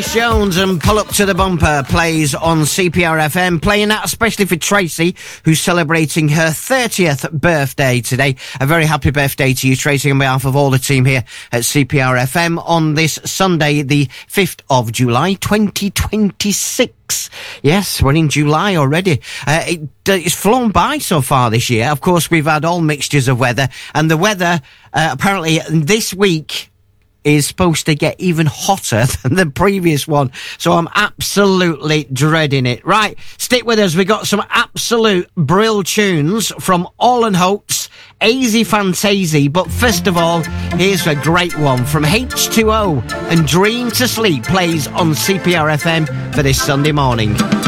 Jones and Pull Up to the Bumper plays on CPR FM, playing that especially for Tracy, who's celebrating her 30th birthday today. A very happy birthday to you, Tracy, on behalf of all the team here at CPR FM on this Sunday, the 5th of July, 2026. Yes, we're in July already. It's flown by so far this year. Of course, we've had all mixtures of weather, and the weather, apparently this week, is supposed to get even hotter than the previous one. So I'm absolutely dreading it. Right, stick with us. We got some absolute brill tunes from All and Holtz, Easy Fantasy. But first of all, here's a great one from H2O, and Dream to Sleep plays on CPR FM for this Sunday morning.